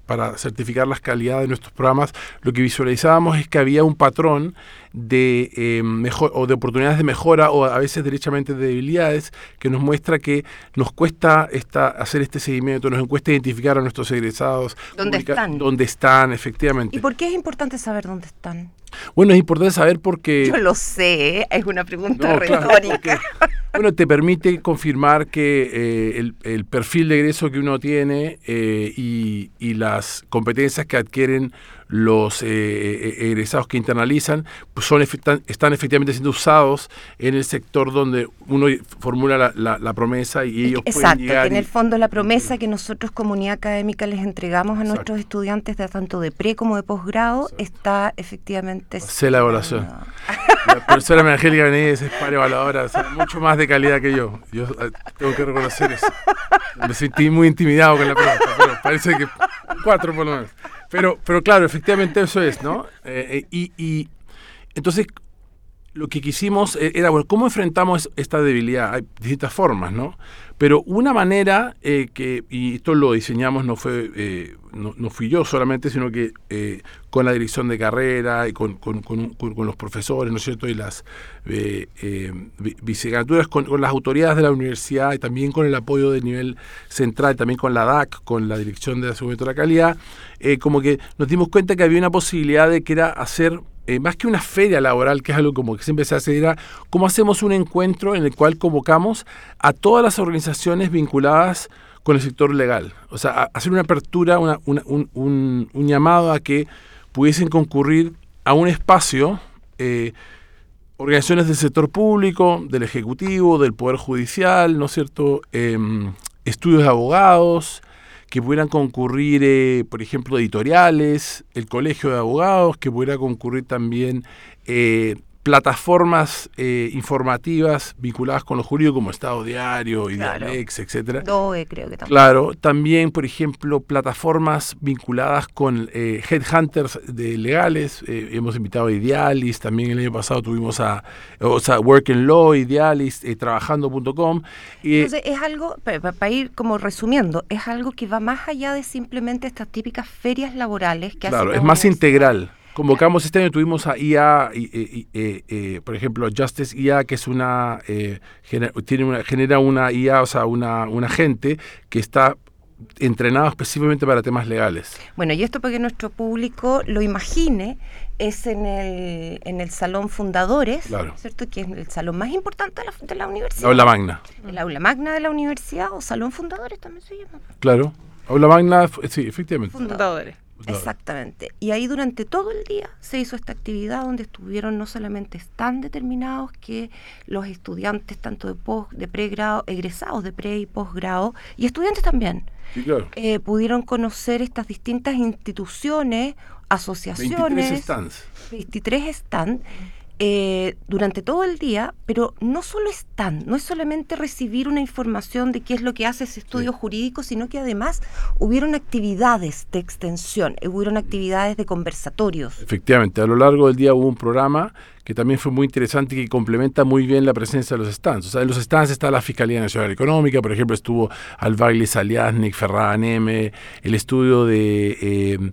para certificar la calidad de nuestros programas, lo que visualizábamos es que había un patrón de de oportunidades de mejora o a veces derechamente de debilidades que nos muestra que nos cuesta hacer este seguimiento, nos cuesta identificar a nuestros egresados. ¿Dónde están, efectivamente? ¿Y por qué es importante saber dónde están? Bueno, es importante saber porque... Yo lo sé, es una pregunta retórica. Bueno, te permite confirmar que el perfil de egreso que uno tiene y las competencias que adquieren los egresados que internalizan pues están efectivamente siendo usados en el sector donde uno formula la promesa y ellos pueden llegar. Exacto, que en el fondo la promesa que nosotros, comunidad académica, les entregamos a nuestros estudiantes de tanto de pre como de posgrado está efectivamente... Sé la evaluación. La profesora Angélica Benedes es para evaluadora, o sea, mucho más de calidad que yo. Yo tengo que reconocer eso. Me sentí muy intimidado con la pregunta, pero parece que 4 por lo menos. Pero claro, efectivamente eso es, ¿no? Y entonces lo que quisimos era, bueno, ¿cómo enfrentamos esta debilidad? Hay distintas formas, ¿no? Pero una manera y esto lo diseñamos, no fui yo solamente, sino que con la dirección de carrera y con los profesores, ¿no es cierto? Y las vicegaturas, con las autoridades de la universidad y también con el apoyo del nivel central, también con la DAC, con la Dirección de Aseguramiento de la Calidad, como que nos dimos cuenta que había una posibilidad de que era hacer... más que una feria laboral, que es algo como que siempre se hace, era cómo hacemos un encuentro en el cual convocamos a todas las organizaciones vinculadas con el sector legal. O sea, hacer una apertura, un llamado a que pudiesen concurrir a un espacio organizaciones del sector público, del Ejecutivo, del Poder Judicial, ¿no es cierto? Estudios de abogados, que pudieran concurrir, por ejemplo, editoriales, el Colegio de Abogados, que pudiera concurrir también plataformas informativas vinculadas con lo jurídico, como Estado Diario, Idealex, etcétera. DOE, creo que también. Claro, también, por ejemplo, plataformas vinculadas con headhunters legales. Hemos invitado a Idealis, también el año pasado tuvimos Work and Law, Idealis, trabajando.com. Entonces, es algo, para ir como resumiendo, es algo que va más allá de simplemente estas típicas ferias laborales que hacen. Claro, es más integral. Convocamos este año, tuvimos a IA, por ejemplo, Justice IA, que es genera una IA, o sea, una agente que está entrenado específicamente para temas legales. Bueno, y esto para que nuestro público lo imagine, es en el Salón Fundadores, claro, ¿cierto? Que es el salón más importante de la universidad. Aula Magna. El aula magna de la universidad, o Salón Fundadores también se llama. Claro, Aula Magna, sí, efectivamente. Fundadores. Exactamente. Y ahí durante todo el día se hizo esta actividad donde estuvieron no solamente tan determinados que los estudiantes tanto de pregrado, egresados de pre y posgrado, y estudiantes también, sí, claro, pudieron conocer estas distintas instituciones, asociaciones, 23 stands durante todo el día, pero no solo están, no es solamente recibir una información de qué es lo que hace ese estudio jurídico, sino que además hubieron actividades de extensión, hubieron actividades de conversatorios. Efectivamente, a lo largo del día hubo un programa que también fue muy interesante y que complementa muy bien la presencia de los stands. O sea, en los stands está la Fiscalía Nacional Económica, por ejemplo, estuvo Alvagli Saliasnik, Ferrada Neme, el estudio de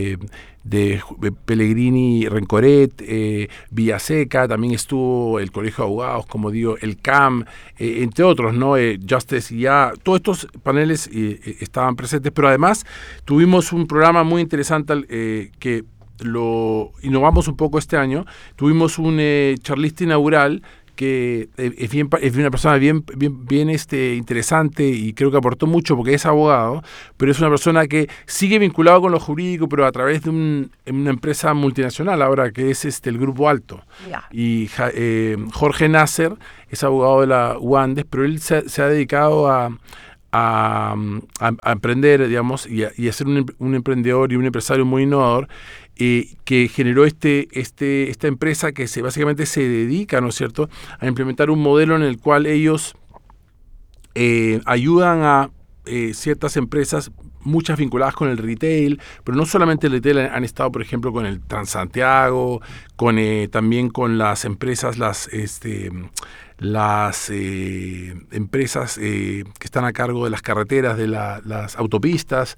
Pellegrini Rencoret, Villaseca, también estuvo el Colegio de Abogados, como digo, el CAM, entre otros, ¿no? Justice IA, todos estos paneles estaban presentes, pero además tuvimos un programa muy interesante que lo innovamos un poco este año. Tuvimos un charlista inaugural que es una persona bien interesante y creo que aportó mucho porque es abogado, pero es una persona que sigue vinculado con lo jurídico, pero a través de una empresa multinacional ahora, que es el Grupo Alto. Yeah. Y Jorge Nasser es abogado de la UANDES, pero él se ha dedicado a emprender, digamos, y a ser un emprendedor y un empresario muy innovador, que generó esta empresa que básicamente se dedica, ¿no es cierto?, a implementar un modelo en el cual ellos ayudan a ciertas empresas muchas vinculadas con el retail, pero no solamente el retail, han estado, por ejemplo, con el Transantiago, también con las empresas, las empresas que están a cargo de las carreteras, de las autopistas,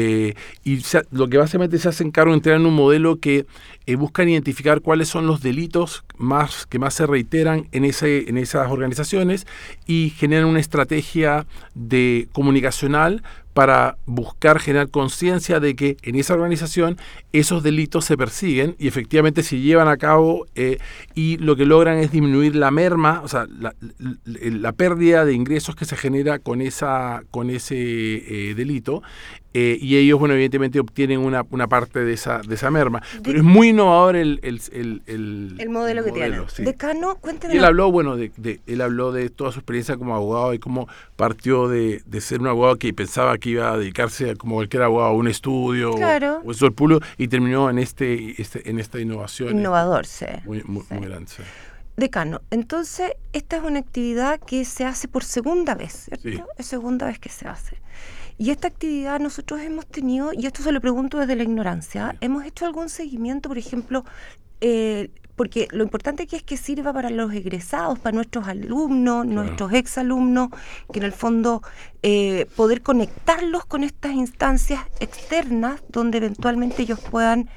lo que básicamente se hacen cargo de entrar en un modelo que buscan identificar cuáles son los delitos que más se reiteran en esas organizaciones y generan una estrategia comunicacional para buscar generar conciencia de que en esa organización esos delitos se persiguen y efectivamente se llevan a cabo y lo que logran es disminuir la merma, o sea, la pérdida de ingresos que se genera con ese delito. Y ellos, bueno, evidentemente obtienen una parte de esa merma. Pero es muy innovador el modelo que tiene. Sí. Decano, cuénteme. Él habló, bueno, él habló de toda su experiencia como abogado y cómo partió de ser un abogado que pensaba que iba a dedicarse, como cualquier abogado, a un estudio claro. o eso del público, y terminó en esta innovación. Innovador, sí. Muy grande, sí. Decano, entonces esta es una actividad que se hace por segunda vez, ¿cierto? Sí. Es segunda vez que se hace. Y esta actividad nosotros hemos tenido, y esto se lo pregunto desde la ignorancia, ¿hemos hecho algún seguimiento, por ejemplo, porque lo importante aquí es que sirva para los egresados, para nuestros alumnos, claro. Nuestros exalumnos, que en el fondo poder conectarlos con estas instancias externas donde eventualmente ellos puedan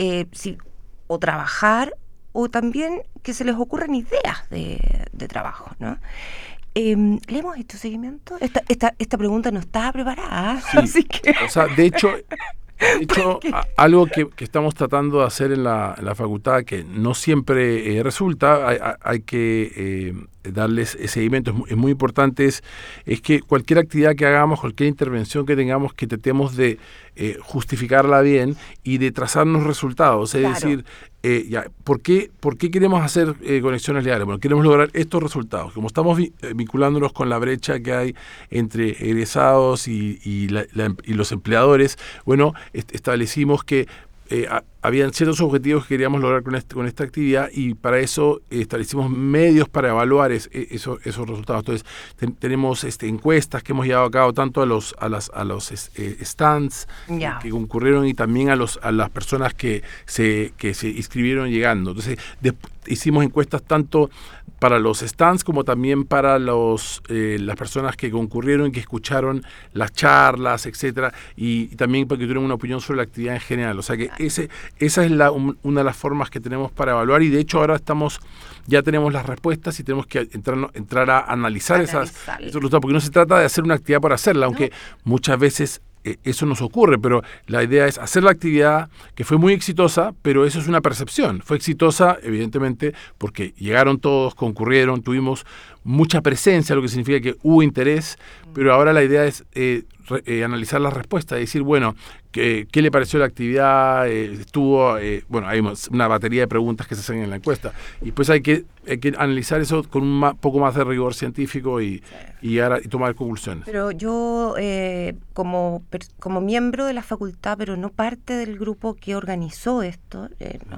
o trabajar o también que se les ocurran ideas de trabajo, ¿no? ¿Le hemos hecho seguimiento? Esta pregunta no estaba preparada, sí. Así que... O sea, de hecho algo que estamos tratando de hacer en la facultad, que no siempre resulta, hay que darles seguimiento, es muy importante, es que cualquier actividad que hagamos, cualquier intervención que tengamos, que tratemos de justificarla bien y de trazarnos resultados, es decir, ¿por qué queremos hacer conexiones legales? Bueno, queremos lograr estos resultados. Como estamos vinculándonos con la brecha que hay entre egresados y los empleadores, bueno, establecimos que habían ciertos objetivos que queríamos lograr con esta actividad y para eso establecimos medios para evaluar esos resultados. Entonces, tenemos encuestas que hemos llevado a cabo tanto a los stands que concurrieron y también a las personas que se inscribieron llegando. Entonces, hicimos encuestas tanto para los stands como también para las personas que concurrieron, que escucharon las charlas, etcétera, y también para que tuvieran una opinión sobre la actividad en general. O sea que esa es una de las formas que tenemos para evaluar y de hecho ahora ya tenemos las respuestas y tenemos que entrar a analizar esos resultados, porque no se trata de hacer una actividad por hacerla, aunque muchas veces eso nos ocurre, pero la idea es hacer la actividad que fue muy exitosa, pero eso es una percepción. Fue exitosa, evidentemente, porque llegaron todos, concurrieron, tuvimos mucha presencia, lo que significa que hubo interés, pero ahora la idea es analizar las respuestas, decir, bueno, ¿qué le pareció la actividad? Bueno, hay una batería de preguntas que se hacen en la encuesta, y pues hay que analizar eso con un poco más de rigor científico y tomar conclusiones. Pero yo, como miembro de la facultad, pero no parte del grupo que organizó esto,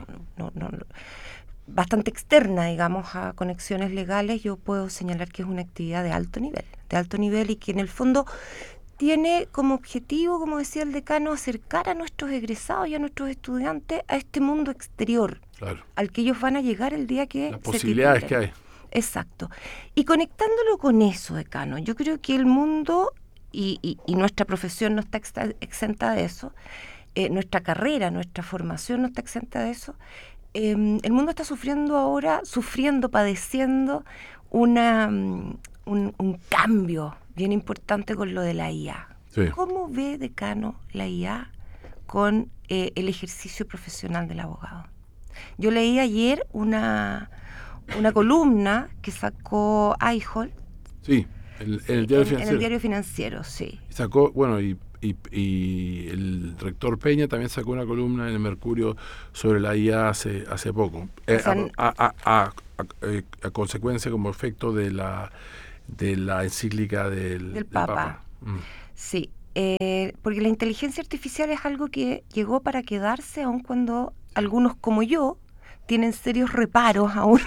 bastante externa, digamos, a conexiones legales, yo puedo señalar que es una actividad de alto nivel y que en el fondo tiene como objetivo, como decía el decano, acercar a nuestros egresados y a nuestros estudiantes a este mundo exterior, claro, al que ellos van a llegar el día que las posibilidades que hay. Exacto. Y conectándolo con eso, decano, yo creo que el mundo y nuestra profesión no está exenta de eso, nuestra carrera, nuestra formación no está exenta de eso. El mundo está padeciendo un cambio bien importante con lo de la IA. Sí. ¿Cómo ve, decano, la IA con el ejercicio profesional del abogado? Yo leí ayer una columna que sacó Eichholt. Sí, en el Diario Financiero. En el Diario Financiero, sí. Sacó, bueno, y el rector Peña también sacó una columna en el Mercurio sobre la IA hace poco, a consecuencia, como efecto de la encíclica del Papa. Sí, porque la inteligencia artificial es algo que llegó para quedarse, aun cuando algunos como yo tienen serios reparos aún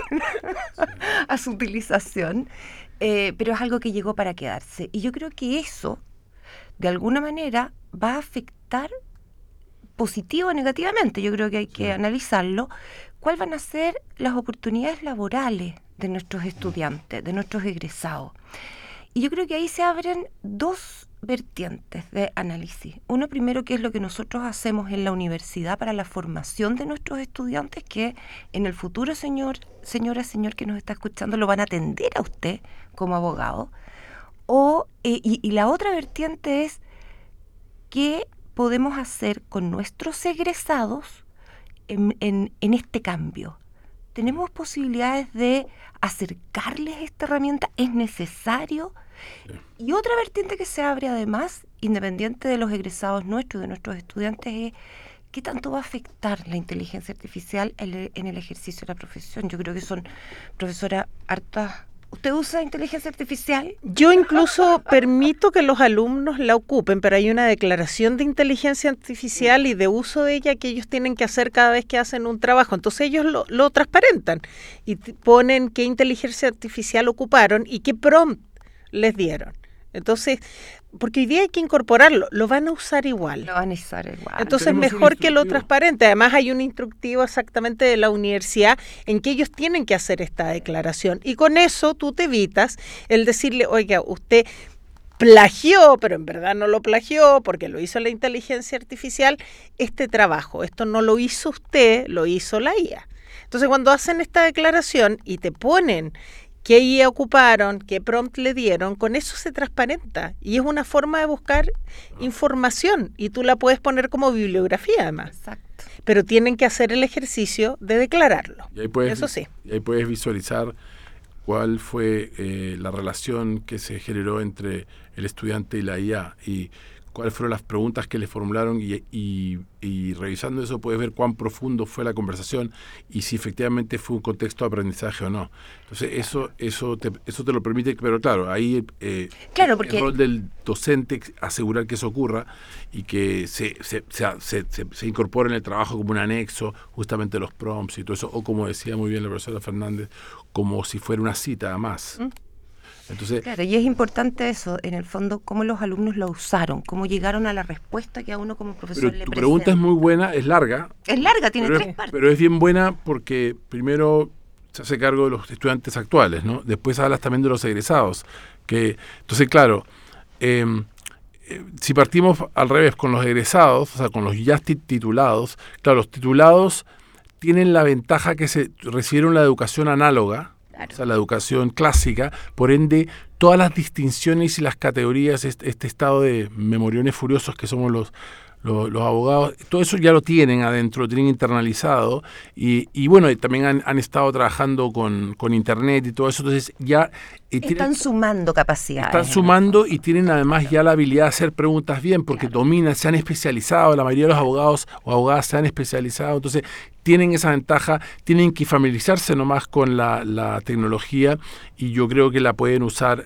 a su utilización, pero es algo que llegó para quedarse. Y yo creo que eso de alguna manera va a afectar positivo o negativamente. Yo creo que hay que analizarlo. ¿Cuáles van a ser las oportunidades laborales de nuestros estudiantes, de nuestros egresados? Y yo creo que ahí se abren dos vertientes de análisis. Uno, primero, que es lo que nosotros hacemos en la universidad para la formación de nuestros estudiantes, que en el futuro, señor que nos está escuchando, lo van a atender a usted como abogado. Y la otra vertiente es qué podemos hacer con nuestros egresados en este cambio. ¿Tenemos posibilidades de acercarles esta herramienta? ¿Es necesario? Y otra vertiente que se abre además, independiente de los egresados nuestros, de nuestros estudiantes, es qué tanto va a afectar la inteligencia artificial en el ejercicio de la profesión. Yo creo que son, profesora, hartas. ¿Usted usa inteligencia artificial? Yo incluso permito que los alumnos la ocupen, pero hay una declaración de inteligencia artificial y de uso de ella que ellos tienen que hacer cada vez que hacen un trabajo. Entonces ellos lo transparentan y ponen qué inteligencia artificial ocuparon y qué prompt les dieron. Entonces, porque hoy día hay que incorporarlo, lo van a usar igual. Lo van a usar igual. Entonces, mejor que lo transparente. Además, hay un instructivo exactamente de la universidad en que ellos tienen que hacer esta declaración. Y con eso tú te evitas el decirle, oiga, usted plagió, pero en verdad no lo plagió porque lo hizo la inteligencia artificial, este trabajo. Esto no lo hizo usted, lo hizo la IA. Entonces, cuando hacen esta declaración y te ponen qué IA ocuparon, qué prompt le dieron, con eso se transparenta y es una forma de buscar información y tú la puedes poner como bibliografía además. Exacto. Pero tienen que hacer el ejercicio de declararlo. Y ahí puedes, eso sí. Y ahí puedes visualizar cuál fue la relación que se generó entre el estudiante y la IA y cuáles fueron las preguntas que le formularon y revisando eso puedes ver cuán profundo fue la conversación y si efectivamente fue un contexto de aprendizaje o no. Entonces eso te lo permite, pero claro, ahí porque el rol del docente asegurar que eso ocurra y que se incorpore en el trabajo como un anexo justamente los prompts y todo eso, o como decía muy bien la profesora Fernández, como si fuera una cita más. Entonces, claro, y es importante eso, en el fondo, cómo los alumnos lo usaron, cómo llegaron a la respuesta que a uno como profesor le presenta. Tu pregunta es muy buena, es larga. Es larga, tiene 3 partes. Pero es bien buena porque primero se hace cargo de los estudiantes actuales, ¿no? Después hablas también de los egresados. Entonces, claro, si partimos al revés con los egresados, o sea, con los ya titulados, claro, los titulados tienen la ventaja que se recibieron la educación análoga, o sea, la educación clásica, por ende, todas las distinciones y las categorías, este estado de memoriones furiosos que somos los abogados, todo eso ya lo tienen adentro, lo tienen internalizado y bueno, también han estado trabajando con internet y todo eso, entonces ya... están sumando capacidades. Están sumando y tienen además ya la habilidad de hacer preguntas bien, porque dominan, se han especializado, la mayoría de los abogados o abogadas se han especializado, entonces tienen esa ventaja, tienen que familiarizarse nomás con la tecnología y yo creo que la pueden usar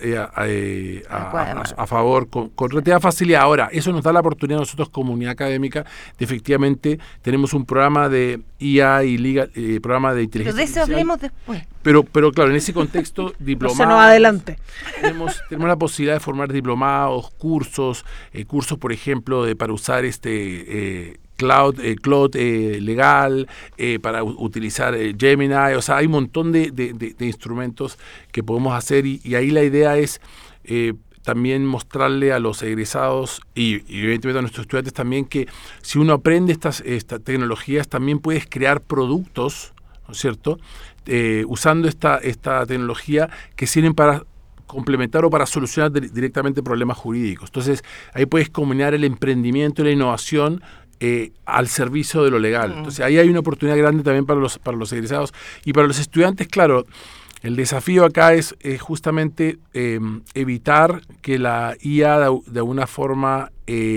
a favor con relativa facilidad. Ahora, eso nos da la oportunidad a nosotros, comunidad académica, de efectivamente tenemos un programa de IA y programa de inteligencia artificial. Pero de eso hablemos después. Pero claro, en ese contexto, diplomados. No se nos adelante. Tenemos la posibilidad de formar diplomados, cursos, por ejemplo, para usar Cloud legal, para utilizar Gemini, o sea, hay un montón de instrumentos que podemos hacer y ahí la idea es también mostrarle a los egresados y evidentemente a nuestros estudiantes también que si uno aprende estas tecnologías también puedes crear productos, ¿no es cierto?, usando esta tecnología que sirven para complementar o para solucionar directamente problemas jurídicos. Entonces, ahí puedes combinar el emprendimiento y la innovación al servicio de lo legal. Entonces, ahí hay una oportunidad grande también para los egresados. Y para los estudiantes, claro, el desafío acá es justamente evitar que la IA de alguna forma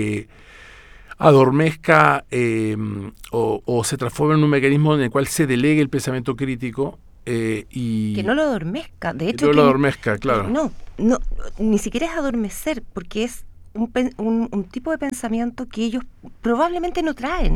adormezca o se transforme en un mecanismo en el cual se delegue el pensamiento crítico y que no lo adormezca, de hecho no lo adormezca, claro. No, ni siquiera es adormecer, porque es un tipo de pensamiento que ellos probablemente no traen.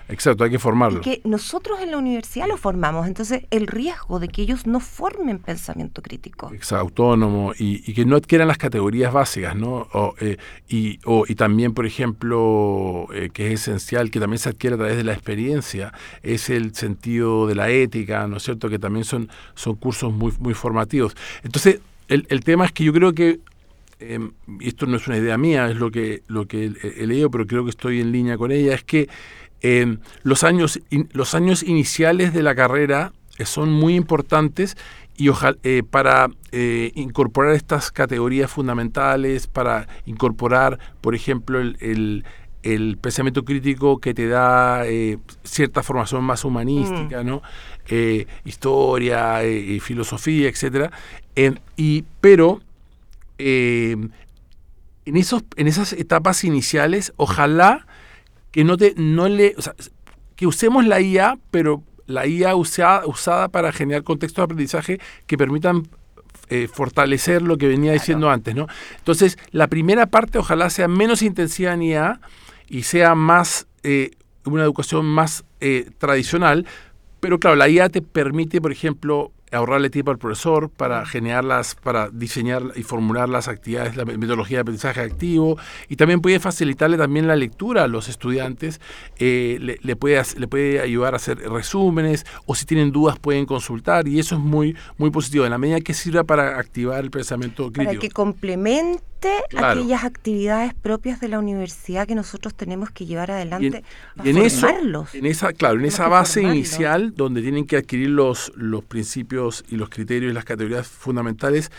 Exacto, hay que formarlo. Y que nosotros en la universidad lo formamos, entonces el riesgo de que ellos no formen pensamiento crítico. Exacto, autónomo, y que no adquieran las categorías básicas, ¿no? Y también, por ejemplo, que es esencial, que también se adquiere a través de la experiencia, es el sentido de la ética, ¿no es cierto?, que también son cursos muy, muy formativos. Entonces, el tema es que yo creo que, y esto no es una idea mía, es lo que he leído, pero creo que estoy en línea con ella, es que los años iniciales de la carrera son muy importantes y para incorporar estas categorías fundamentales, para incorporar, por ejemplo, el pensamiento crítico que te da cierta formación más humanística, ¿no? Historia, filosofía, etcétera. Pero en esas etapas iniciales, ojalá que que usemos la IA, pero la IA usada para generar contextos de aprendizaje que permitan fortalecer lo que venía diciendo antes, ¿no? Entonces, la primera parte ojalá sea menos intensiva en IA y sea más una educación más tradicional, pero claro, la IA te permite, por ejemplo, ahorrarle tiempo al profesor para para diseñar y formular las actividades, la metodología de aprendizaje activo, y también puede facilitarle también la lectura a los estudiantes, le puede ayudar a hacer resúmenes, o si tienen dudas pueden consultar, y eso es muy, muy positivo, en la medida que sirva para activar el pensamiento crítico. Para que complemente aquellas actividades propias de la universidad que nosotros tenemos que llevar adelante y en formarlos. En esa base inicial donde tienen que adquirir los principios y los criterios y las categorías fundamentales,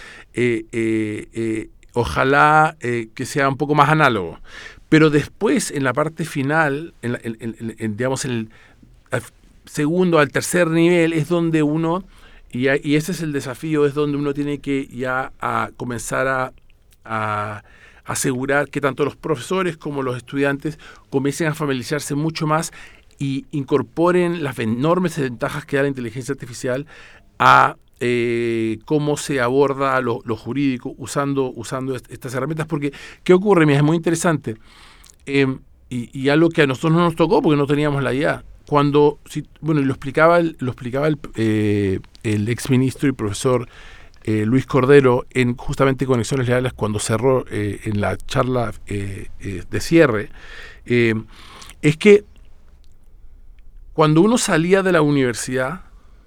ojalá que sea un poco más análogo. Pero después, en la parte final, digamos, en el segundo al tercer nivel, es donde uno, y ese es el desafío, es donde uno tiene que ya comenzar a asegurar que tanto los profesores como los estudiantes comiencen a familiarizarse mucho más y incorporen las enormes ventajas que da la inteligencia artificial a cómo se aborda lo jurídico usando estas herramientas. Porque, ¿qué ocurre? Mira, es muy interesante. Y algo que a nosotros no nos tocó porque no teníamos la IA. Lo explicaba el exministro y profesor Luis Cordero en justamente Conexiones Leales cuando cerró en la charla de cierre, es que cuando uno salía de la universidad,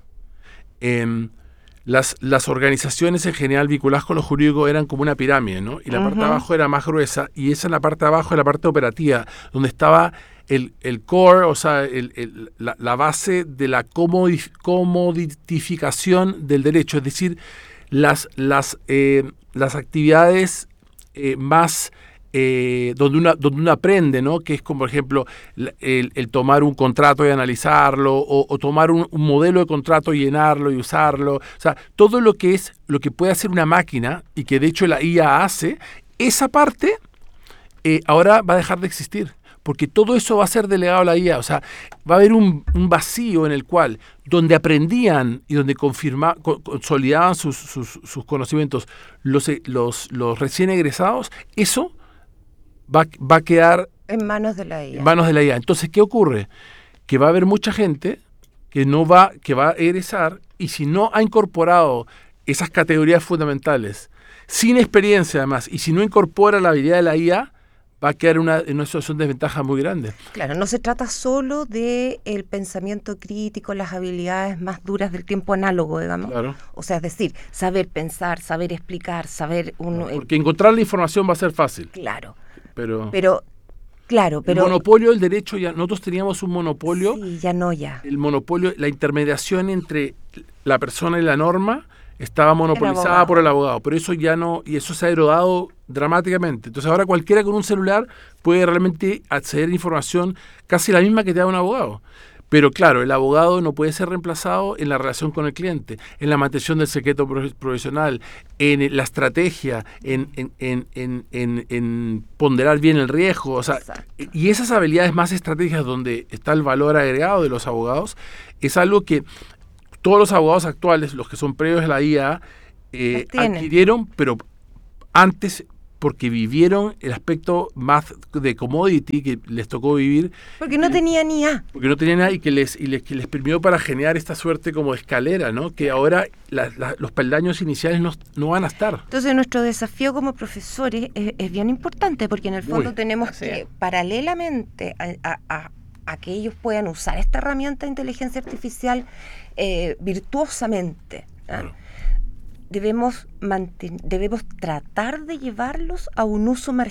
las organizaciones en general vinculadas con lo jurídico eran como una pirámide, ¿no? Y la parte de abajo era más gruesa, y esa en la parte de abajo, la parte operativa, donde estaba el core, o sea, la base de la comoditificación del derecho, es decir, las actividades más donde uno aprende, ¿no? Que es como, por ejemplo, el tomar un contrato y analizarlo, o tomar un modelo de contrato y llenarlo y usarlo. O sea, todo lo que puede hacer una máquina y que de hecho la IA hace, esa parte ahora va a dejar de existir. Porque todo eso va a ser delegado a la IA. O sea, va a haber un vacío en el cual, donde aprendían y donde consolidaban sus conocimientos los recién egresados, eso va a quedar en manos de la IA. Entonces, ¿qué ocurre? Que va a haber mucha gente que va a egresar, y si no ha incorporado esas categorías fundamentales, sin experiencia además, y si no incorpora la habilidad de la IA, va a quedar en una situación de desventaja muy grande. Claro, no se trata solo del pensamiento crítico, las habilidades más duras del tiempo análogo, digamos. Claro. O sea, es decir, saber pensar, saber explicar, saber... Porque encontrar la información va a ser fácil. Claro. Pero el monopolio del derecho, nosotros teníamos un monopolio. Sí, ya no. El monopolio, la intermediación entre la persona y la norma estaba monopolizada por el abogado, pero eso ya no, y eso se ha erodado dramáticamente. Entonces ahora cualquiera con un celular puede realmente acceder a información casi la misma que te da un abogado. Pero claro, el abogado no puede ser reemplazado en la relación con el cliente, en la mantención del secreto profesional, en la estrategia, en ponderar bien el riesgo. O sea, y esas habilidades más estratégicas donde está el valor agregado de los abogados, es algo que todos los abogados actuales, los que son previos a la IA, adquirieron, pero antes porque vivieron el aspecto más de commodity que les tocó vivir. Porque no tenían IA. Porque no tenían IA y que les permitió para generar esta suerte como de escalera, ¿no? Que ahora los peldaños iniciales no van a estar. Entonces nuestro desafío como profesores es bien importante, porque en el fondo tenemos que, paralelamente a que ellos puedan usar esta herramienta de inteligencia artificial virtuosamente, claro, debemos tratar de llevarlos a un uso